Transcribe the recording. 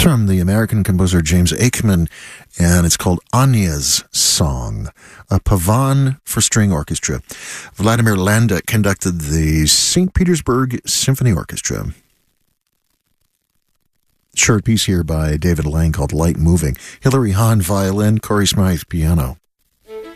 from the American composer James Aikman, and it's called Anya's Song, a Pavan for string orchestra. Vladimir Landa conducted the St. Petersburg Symphony Orchestra. Short piece here by David Lang called Light Moving. Hilary Hahn, violin, Corey Smythe, piano.